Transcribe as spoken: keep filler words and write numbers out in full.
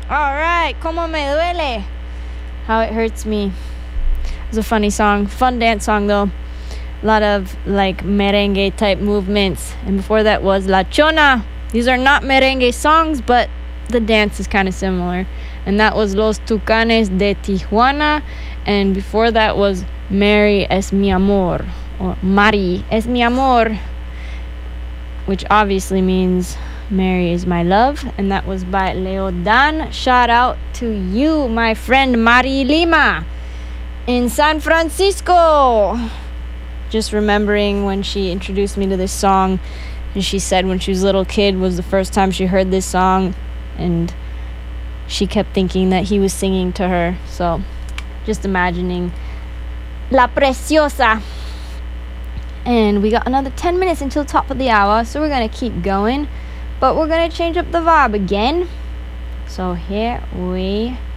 All right, como me duele. How it hurts me. It's a funny song, fun dance song though. A lot of like merengue type movements. And before that was La Chona. These are not merengue songs, but the dance is kind of similar. And that was Los Tucanes de Tijuana. And before that was Mari es mi amor, or Mari es mi amor, which obviously means Mary is my love. And that was by Leo Dan. Shout out to you, my friend Mari Lima in San Francisco. Just remembering when she introduced me to this song, and she said when she was a little kid was the first time she heard this song, and she kept thinking that he was singing to her. So just imagining La Preciosa. And we got another ten minutes until top of the hour, so we're gonna keep going, but we're gonna change up the vibe again. So here we